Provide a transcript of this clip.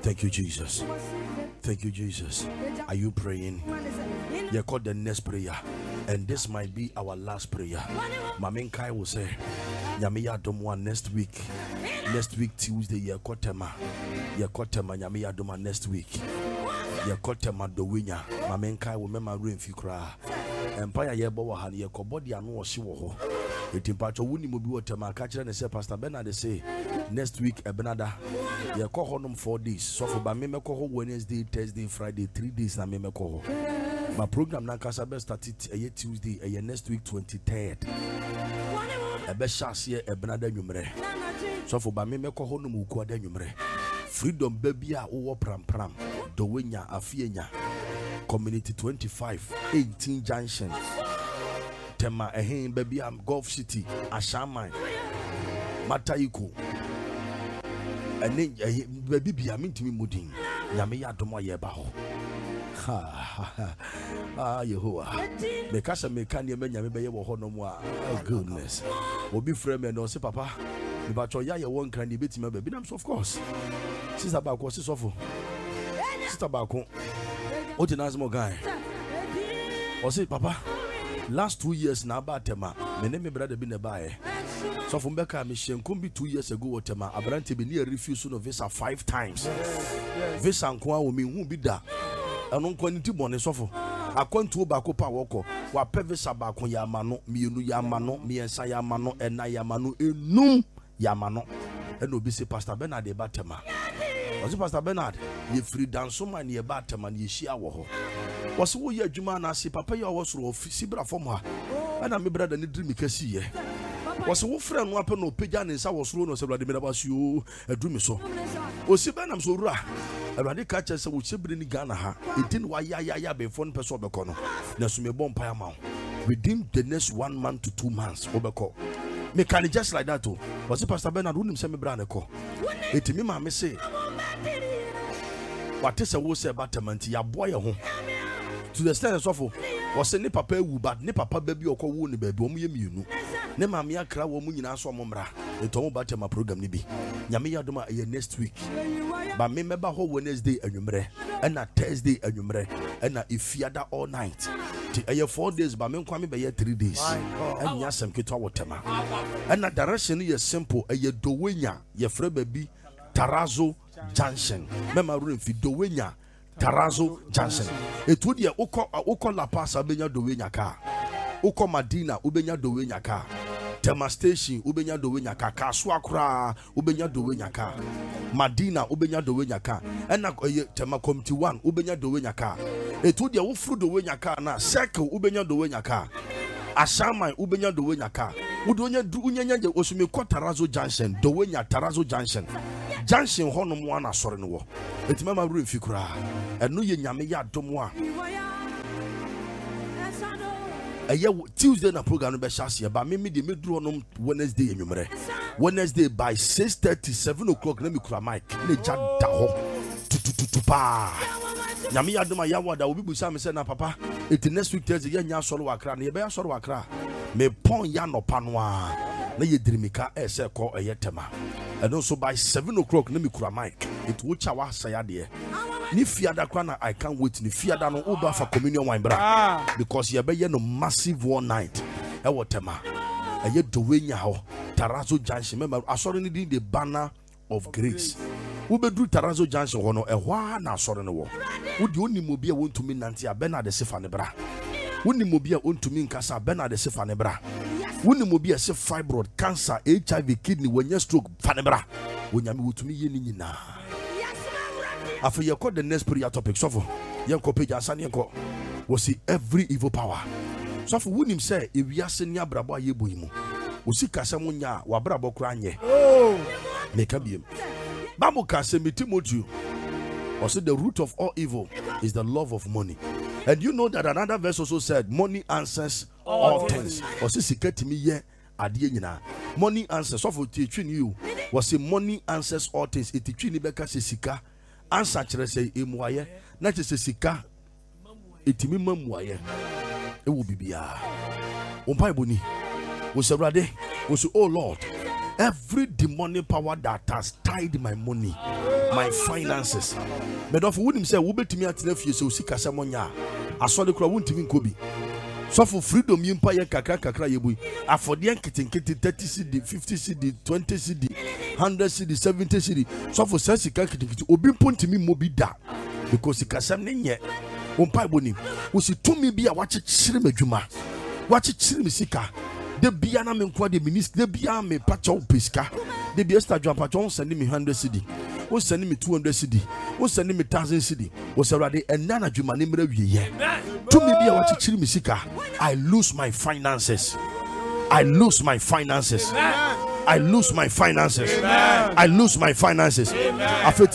Thank you, Jesus. Thank you, Jesus. Are you praying? You call the next prayer, and this might be our last prayer. Mamin Kai will say, Yamiya Domwa next week. Next week, Tuesday, ye kotema. Ye kotema, Yamiya Doma next week. Ye kotema do winya. Mamin Kai will remember room if you cry. Empire ye bowa han ye kobodi anu oshiwo. Etimpacho wuni mubi wotema. Catcher and say, Pastor Bernard say, next week, Ebenada. Ye call honum 4 days. So for me, me call Wednesday, Thursday, Friday, 3 days. Na me call. My program now Kasabe started a Tuesday, a next week 23rd. A best chance here, Ebenada numere. So for me, me call honum ukwa de numere. Freedom baby a uwo pram Dowenya Afienya. Community 25, 18 Junction. Tema ehin baby am Gulf City, Ashamai. Matayiko. And then baby be a mint me mudding. Yamiya Domo Yebaho. Ah, Yehovah. Mekasa mekani menya mebe wo no mo. Oh goodness. Obi frame no say papa. Me ba cho ya ye won kan di beti me baby nam so of course. Sister ba ko sisofo. Sister ba ko. O ti nazmo guy. O say papa. Last 2 years na ba tema. Me ne me brother bi ne ba e. So from Becca, Michelle Kumbi 2 years ago, Watema, Abrante be near refused no visa 5 times. Visa and Kwa will mean who be that. And on quantity bonnet sofo. I come to Bako Pawoko, while Pevisa Bako Yamano, Miunu Yamano, me and Sayamano, and Nayamano, Num Yamano, and Obisi Pastor Bernard de Batema. Was it Pastor Bernard? Ye free down so many about Batema and ye share wo. Was who ye Jumana si Papa ya was rough, Sibra from her. And I'm a brother need dream because see. Was a friend weapon no pigeon in South Rono, so Vladimir Basu, a dream so. O Sibanam so ra. A radical catcher would Sibrin Ghana. It didn't why ya be phone person Becono. Nasume bomb Payamount. Within the next 1 month to 2 months, Obeko. Mechanic just like that too. Was it Pastor Bernard wouldn't send me Branaco? It me, mamma say. What is a woe say battement, ya boy home. To the stand of was a nipper pay woo, but nipper baby or call wound baby, you. Ne mamia kra wo mu nyina so momra etomo bate ma program ni bi nyame yadoma next week ba me meba ho Wednesday anwumre na Thursday anwumre na ifiada all night ti 4 days ba me nkwa me be 3 days anya sem ketwa wotema na direction is simple Dowenya ye frɛ baby Tarazo Junction mema room fi Dowenya Tarazo Junction etu de ukọ La Paz abenya Dowenya ka ukọ Madina ubenya Dowenya ka Tema Station ubenya Dowenya ka Kaswa kra ubenya Dowenya ka Madina ubenya Dowenya ka ena Tema Community 1 ubenya Dowenya ka etu de wofru Dowenya ka na Circle ubenya Dowenya ka Ashamai ubenya Dowenya ka udonya unyanya je osume ko Tarazo Junction Dowenya Tarazo Junction Junction hono mo ana sore no wo etima ma ru fikura eno ye nyame ya domo a Tuesday na program be share ba me de medru hono Wednesday enwumre Wednesday by 6:30 7 o'clock na me kura mic na jada ho tututupa nyame ya domo ya wada obi busa me say na papa it next week Thursday ya nya soro wakra na ye be ya soro wakra me pon ya no panoa na ye dirimika ese ko eyetema and also by 7 o'clock na me kura mic it wo chawa sayade ni fiada kwa na I can't wait ni fiada no uba for communion wine bra because ye be no massive one night e wotema eye Dowenya ho Tarazo Junction member asori ni the banner of grace wo bedru Tarazo Junction ho no ehwa na asori no wo wo di onimo bia wontumi nante a Bernard Sefa ne bra wonimo bia ontumi nkasa Bernard Sefa ne bra wonimo bia se fibroid cancer HIV kidney wanya stroke fa ne bra wonyame wotumi ye ni nyina after you call the next prayer topic so for yanko page asane yanko was see every evil power so for wonim say e wiase nya brabo ayebo yimu osi kasa munya wa brabo kra nye meka biem Bible can say Timothy also the root of all evil is the love of money. And you know that another verse also said money answers all things. Also siketimi ye adie nyina. Money answers so for teaching you was say money answers all things. It teaching ni beka se sika answer chere say emuaye na che se sika etimi mamuaye e wo bibia. On Bible ni wo se brade wo se oh Lord Every demonic power that has tied my money, my finances. But if you wouldn't say, "Who bet me at the few so sick as someone?" I saw the crowd won't even Kobe. So for freedom, you empire kakra yebu. I for the kitting 30 CD, 50 CD, 20 CD, 100 CD, 70 CD. So for sense kitting obi point me mobi da because the kasam nenye. Umpai boni. Usi to me be a watch it shiri juma. Watch it shiri sika. De biana me nkwa de ministre de bia me pacha peska. De bia sta jump pacha send me 100 CD. Who send me 200 CD. Who send me 1,000 CD. Was already and nana juma nimre wiye. To me be a watch it shiri sika. I lose my finances. I lose my finances. I lose my finances. I lose my finances.